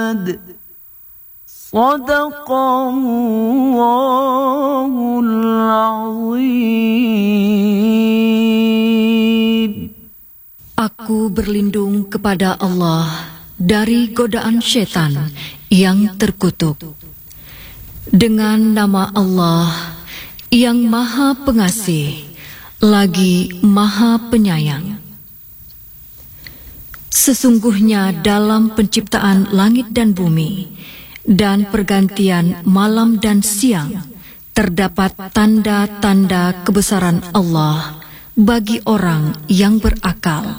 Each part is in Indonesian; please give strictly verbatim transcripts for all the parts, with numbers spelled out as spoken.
عباد صدق الله العظيم. Aku berlindung kepada Allah dari godaan setan yang terkutuk. Dengan nama Allah yang Maha Pengasih lagi Maha Penyayang. Sesungguhnya dalam penciptaan langit dan bumi dan pergantian malam dan siang terdapat tanda-tanda kebesaran Allah bagi orang yang berakal,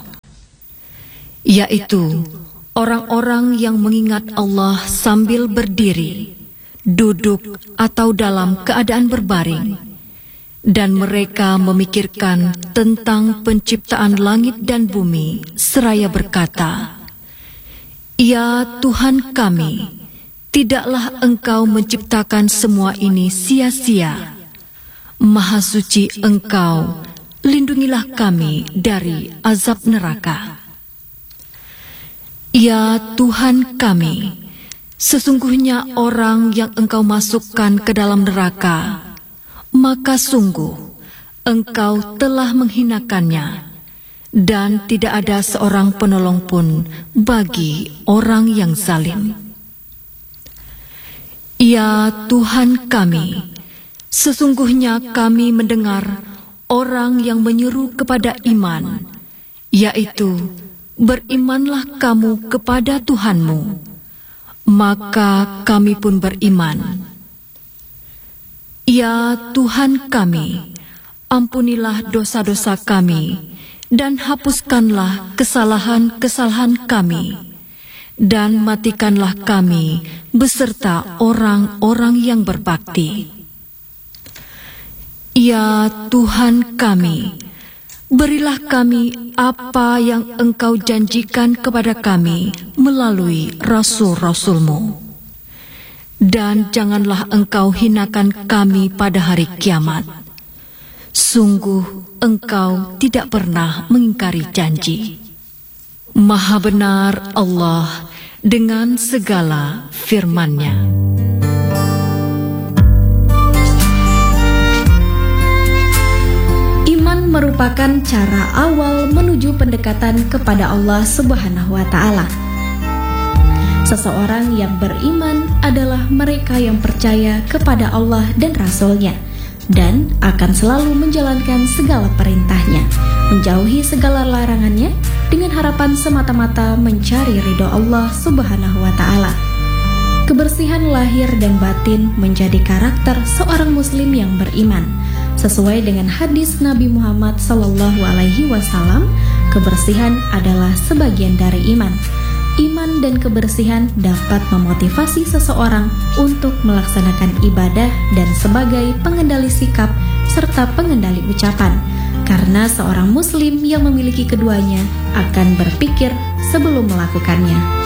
yaitu orang-orang yang mengingat Allah sambil berdiri, duduk atau dalam keadaan berbaring, dan mereka memikirkan tentang penciptaan langit dan bumi seraya berkata, "Ya Tuhan kami, tidaklah Engkau menciptakan semua ini sia-sia. Maha suci Engkau, lindungilah kami dari azab neraka." Ya Tuhan kami, sesungguhnya orang yang Engkau masukkan ke dalam neraka, maka sungguh Engkau telah menghinakannya, dan tidak ada seorang penolong pun bagi orang yang zalim. Ya Tuhan kami, sesungguhnya kami mendengar orang yang menyeru kepada iman, yaitu, "Berimanlah kamu kepada Tuhanmu." Maka kami pun beriman. Ya Tuhan kami, ampunilah dosa-dosa kami, dan hapuskanlah kesalahan-kesalahan kami, dan matikanlah kami beserta orang-orang yang berbakti. Ya Tuhan kami, berilah kami apa yang Engkau janjikan kepada kami melalui Rasul-Rasul-Mu. Dan janganlah Engkau hinakan kami pada hari kiamat. Sungguh Engkau tidak pernah mengingkari janji. Maha benar Allah dengan segala firman-Nya. Iman merupakan cara awal menuju pendekatan kepada Allah Subhanahu wa Ta'ala. Seseorang yang beriman adalah mereka yang percaya kepada Allah dan Rasul-Nya, dan akan selalu menjalankan segala perintah-Nya, menjauhi segala larangan-Nya, dengan harapan semata-mata mencari ridho Allah Subhanahu wa Ta'ala. Kebersihan lahir dan batin menjadi karakter seorang muslim yang beriman. Sesuai dengan hadis Nabi Muhammad sallallahu alaihi wasallam, kebersihan adalah sebagian dari iman. Iman dan kebersihan dapat memotivasi seseorang untuk melaksanakan ibadah dan sebagai pengendali sikap serta pengendali ucapan. Karena seorang muslim yang memiliki keduanya akan berpikir sebelum melakukannya.